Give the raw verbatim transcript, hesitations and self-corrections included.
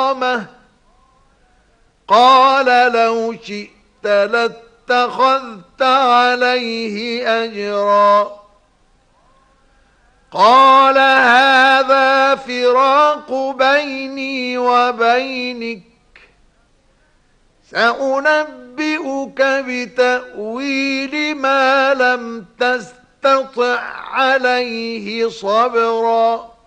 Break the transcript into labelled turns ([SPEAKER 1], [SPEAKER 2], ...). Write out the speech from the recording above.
[SPEAKER 1] إكرامه قال لو شئت لاتخذت عليه أجرا قال هذا فراق بيني وبينك سأنبئك بتأويل ما لم تستطع عليه صبرا